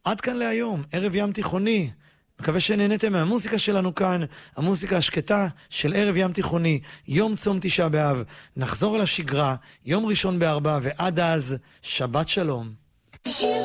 עד כאן להיום, ערב ים תיכוני. מקווה שנהנתם מהמוסיקה שלנו כאן, המוסיקה השקטה של ערב ים תיכוני, יום צום תשעה באב. נחזור לשגרה, יום ראשון ב4, ועד אז, שבת שלום.